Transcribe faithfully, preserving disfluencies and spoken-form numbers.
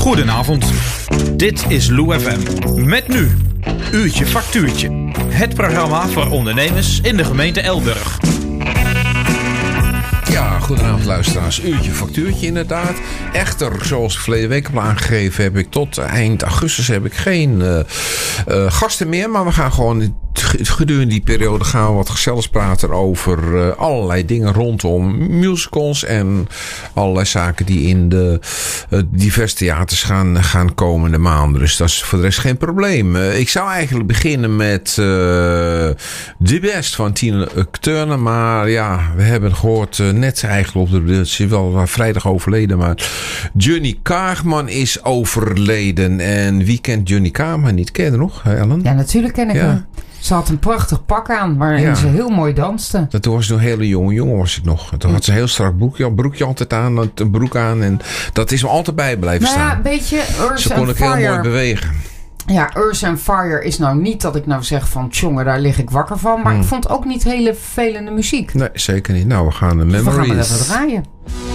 Goedenavond, dit is Lou F M. Met nu, Uurtje Factuurtje. Het programma voor ondernemers in de gemeente Elburg. Ja, goedenavond luisteraars. Uurtje Factuurtje inderdaad. Echter, zoals ik verleden week heb aangegeven, heb ik tot eind augustus heb ik geen uh, uh, gasten meer. Maar we gaan gewoon gedurende die periode gaan we wat gezelligs praten over uh, allerlei dingen rondom musicals en allerlei zaken die in de uh, diverse theaters gaan, gaan komen de maanden. Dus dat is voor de rest geen probleem. Uh, ik zou eigenlijk beginnen met uh, The Best van Tina Turner. Maar ja, we hebben gehoord uh, net eigenlijk op de... Ze is wel vrijdag overleden, maar Johnny Kaagman is overleden. En wie kent Johnny Kaagman niet? Ken je nog, Ellen? Ja, natuurlijk ken ik ja. hem. Ze had een prachtig pak aan waarin ja. ze heel mooi danste. Dat was nog een hele jonge jongen was ik nog. Toen had ze een heel strak broekje, broekje altijd aan, een broek aan. En dat is me altijd bij blijven nou staan. Ja, een beetje Earth Ze kon ik heel mooi bewegen. Ja, Earth and Fire is nou niet dat ik nou zeg van tjonge, daar lig ik wakker van. Maar hmm. ik vond ook niet hele vervelende muziek. Nee, zeker niet. Nou, we gaan de Memories. Dus we gaan wel even draaien.